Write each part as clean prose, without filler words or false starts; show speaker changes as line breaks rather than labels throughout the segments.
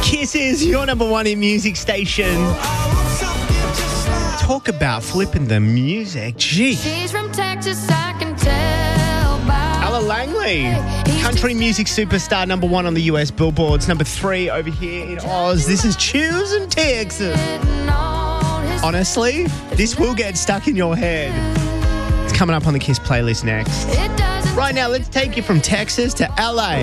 Kiss is your number one in music station. Talk about flipping the music. Gee.
She's from Texas, I can tell by
Ella Langley, country music superstar, number one on the US billboards, number 3 over here in Oz. This is Choosing Texas. Honestly, this will get stuck in your head. It's coming up on the Kiss playlist next. Right now, let's take you from Texas to LA.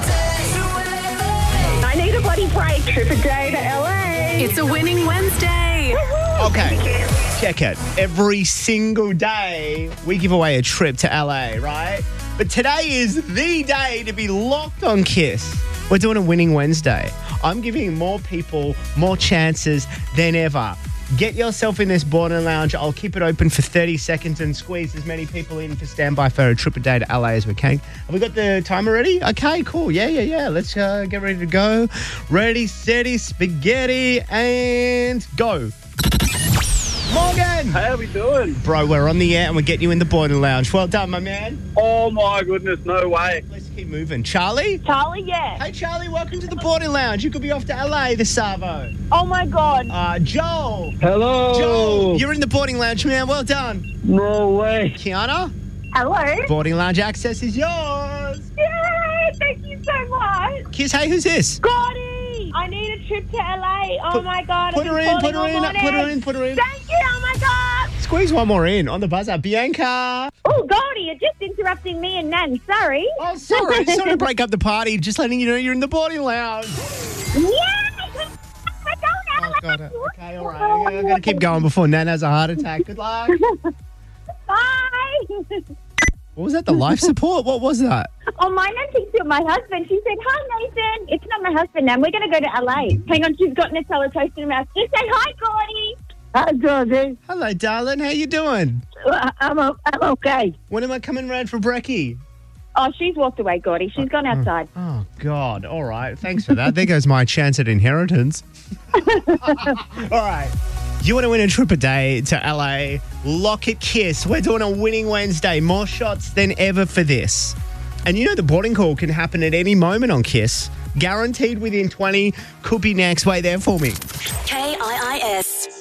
I need a bloody break. Trip a day to LA.
It's a winning Wednesday.
Okay, check it. Every single day, we give away a trip to LA, right? But today is the day to be locked on Kiss. We're doing a winning Wednesday. I'm giving more people more chances than ever. Get yourself in this boarding lounge. I'll keep it open for 30 seconds and squeeze as many people in for standby for a trip a day to LA as we can. Have we got the timer ready? Okay, cool. Yeah. Let's get ready to go. Ready, steady, spaghetti, and go. Morgan!
How we doing?
Bro, we're on the air and we're getting you in the boarding lounge. Well done, my man.
Oh my goodness, no way.
Let's keep moving. Charlie?
Charlie, yeah.
Hey, Charlie, welcome to the boarding lounge. You could be off to LA this Savo.
Oh my God.
Joel.
Hello.
Joel, you're in the boarding lounge, man. Well done.
No way.
Kiana,
Hello.
boarding lounge access is yours.
Yay! Thank you so much.
Kiss, hey, who's this?
Gordy, I need a trip to LA. Oh my God.
Put her in. Put her in.
Thank you. Oh my God.
Squeeze one more in on the buzzer. Bianca.
Oh, Gordy, you're just interrupting me and Nan. Sorry.
Oh, sorry. Just want to break up the party. Just letting you know you're in the boarding lounge.
Yeah.
Oh, God. Okay, all right. I'm going to keep going before Nan has a heart attack. Good luck.
Bye.
What was that? The life support? What was that?
Oh, my Nan thinks you're my husband. She said, hi, Nathan. It's not my husband, Nan. We're going to go to LA. Hang on, she's got Nutella toast in her mouth. Just say hi, Gordy.
Hi, Georgie.
Hello, darling. How you doing?
I'm okay.
When am I coming round for brekkie?
Oh, she's walked away, Gordy. She's gone outside.
Oh, God. All right. Thanks for that. There goes my chance at inheritance. All right. You want to win a trip a day to LA? Lock it, Kiss. We're doing a winning Wednesday. More shots than ever for this. And you know the boarding call can happen at any moment on Kiss. Guaranteed within 20. Could be next. Wait there for me.
KIIS.